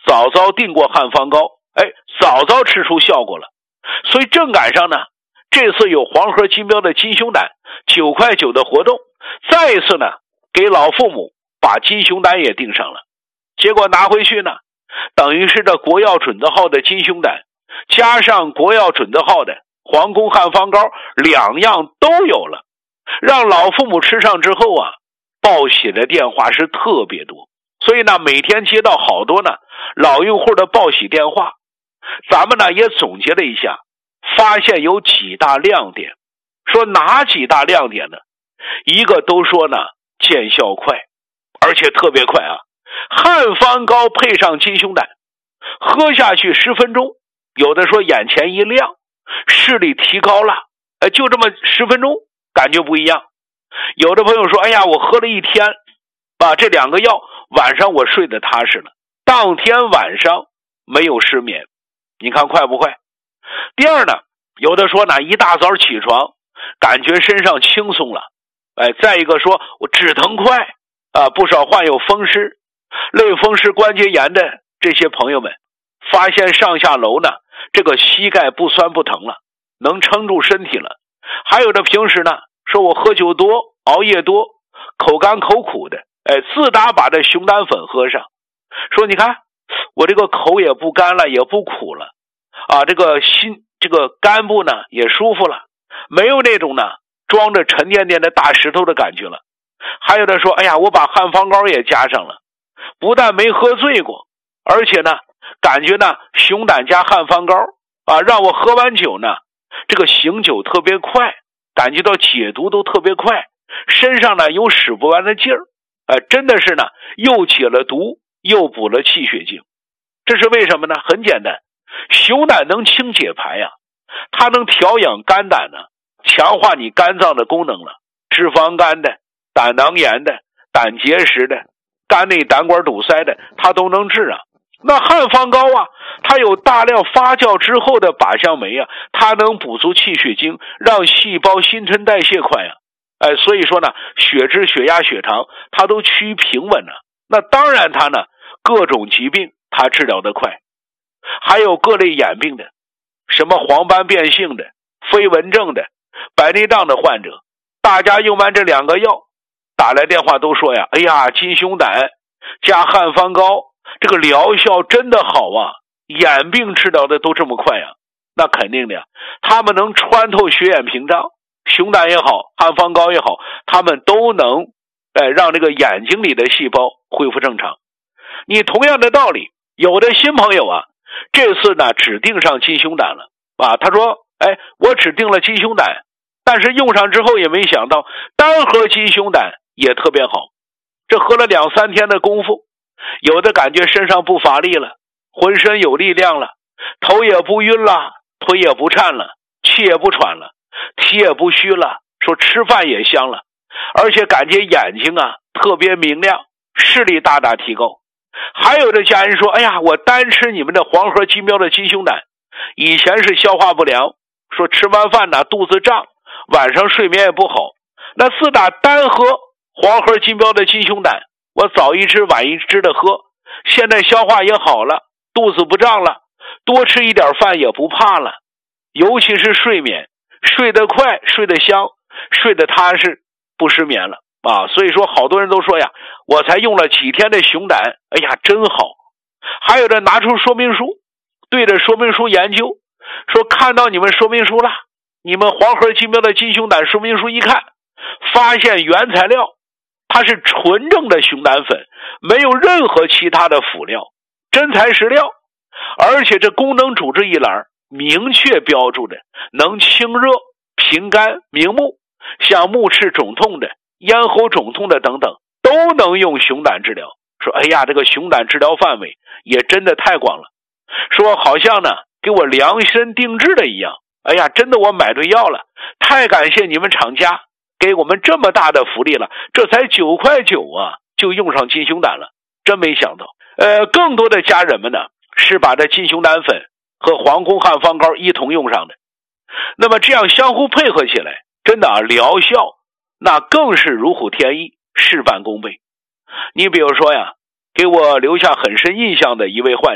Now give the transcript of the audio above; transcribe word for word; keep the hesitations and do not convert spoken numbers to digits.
早早订过汉方膏，哎，早早吃出效果了。所以正赶上呢，这次有黄河金标的金熊胆九块九的活动，再一次呢给老父母把金熊胆也订上了。结果拿回去呢，等于是这国药准字号的金熊胆加上国药准字号的皇宫汉方膏，两样都有了，让老父母吃上之后啊，报喜的电话是特别多。所以呢，每天接到好多呢老用户的报喜电话，咱们呢也总结了一下，发现有几大亮点。说哪几大亮点呢？一个都说呢见效快，而且特别快啊！汉方膏配上金熊胆，喝下去十分钟，有的说眼前一亮，视力提高了，呃，就这么十分钟，感觉不一样。有的朋友说，哎呀，我喝了一天，把这两个药，晚上我睡得踏实了，当天晚上没有失眠，你看快不快？第二呢，有的说呢，一大早起床，感觉身上轻松了，哎，再一个说我止疼快啊，不少患有风湿、类风湿关节炎的这些朋友们，发现上下楼呢，这个膝盖不酸不疼了，能撑住身体了。还有的平时呢，说我喝酒多、熬夜多，口干口苦的，哎，自打把这熊胆粉喝上，说你看我这个口也不干了，也不苦了啊，这个心这个肝部呢也舒服了，没有那种呢装着沉甸甸的大石头的感觉了。还有的说，哎呀，我把汉方膏也加上了，不但没喝醉过，而且呢感觉呢熊胆加汉方膏啊，让我喝完酒呢这个醒酒特别快，感觉到解毒都特别快，身上呢有使不完的劲儿，呃，真的是呢又解了毒又补了气血经。这是为什么呢？很简单，熊胆能清解排呀、啊，它能调养肝胆呢，强化你肝脏的功能了，脂肪肝的、胆囊炎的、胆结石的、肝内胆管堵塞的，它都能治啊。那汉方膏啊，它有大量发酵之后的靶向酶啊，它能补足气血经，让细胞新陈代谢快啊。哎，所以说呢，血脂、血压、血糖它都趋于平稳啊。那当然它呢，各种疾病它治疗的快，还有各类眼病的，什么黄斑变性的、飞蚊症的、白内障的患者，大家用完这两个药，打来电话都说呀，哎呀，金熊胆加汉方膏，这个疗效真的好啊，眼病治疗的都这么快啊。那肯定的呀，他们能穿透血眼屏障，熊胆也好，汉方膏也好，他们都能哎让这个眼睛里的细胞恢复正常。你同样的道理，有的新朋友啊，这次呢只定上金熊胆了啊，他说，哎，我只定了金熊胆，但是用上之后也没想到单喝金熊胆也特别好。这喝了两三天的功夫，有的感觉身上不乏力了，浑身有力量了，头也不晕了，腿也不颤了，气也不喘了，体也不虚了，说吃饭也香了，而且感觉眼睛啊特别明亮，视力大大提高。还有的家人说，哎呀，我单吃你们的黄河金标的金熊胆，以前是消化不良，说吃完饭呢肚子胀，晚上睡眠也不好，那自打单喝黄河金标的金熊胆，我早一支晚一支的喝，现在消化也好了，肚子不胀了，多吃一点饭也不怕了，尤其是睡眠，睡得快，睡得香，睡得踏实，不失眠了啊。所以说好多人都说呀，我才用了几天的熊胆，哎呀真好。还有的拿出说明书，对着说明书研究，说看到你们说明书了，你们黄河金标的金熊胆说明书一看，发现原材料它是纯正的熊胆粉，没有任何其他的辅料，真材实料，而且这功能主治一栏明确标注的能清热、平肝、明目，像目赤肿痛的、咽喉肿痛的等等，都能用熊胆治疗。说哎呀，这个熊胆治疗范围也真的太广了，说好像呢给我量身定制的一样。哎呀，真的我买对药了，太感谢你们厂家给我们这么大的福利了，这才九块九啊，就用上金熊胆了，真没想到。呃，更多的家人们呢是把这金熊胆粉和皇宫汉方膏一同用上的，那么这样相互配合起来，真的啊，疗效那更是如虎添翼，事半功倍。你比如说呀，给我留下很深印象的一位患者